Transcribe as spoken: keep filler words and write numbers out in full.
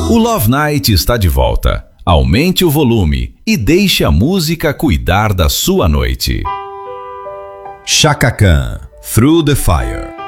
O Love Night está de volta. Aumente o volume e deixe a música cuidar da sua noite. Chaka Khan, Through the Fire.